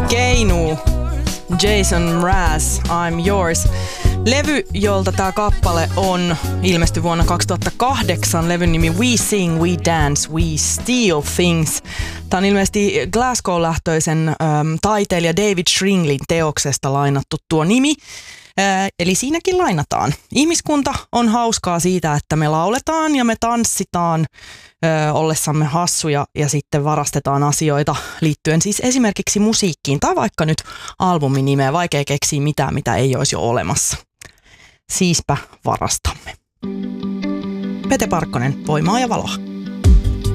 Keinu, Jason Mraz, I'm Yours. Levy, jolta tämä kappale on ilmestyi vuonna 2008. Levyn nimi We Sing, We Dance, We Steal Things. Tämä on ilmeisesti Glasgow-lähtöisen taiteilija David Shringlin teoksesta lainattu tuo nimi. Eli siinäkin lainataan. Ihmiskunta on hauskaa siitä, että me lauletaan ja me tanssitaan ollessamme hassuja ja sitten varastetaan asioita liittyen siis esimerkiksi musiikkiin tai vaikka nyt albumin nimeä. Vaikea keksiä mitään, mitä ei olisi jo olemassa. Siispä varastamme. Pete Parkkonen, Voimaa ja valoa.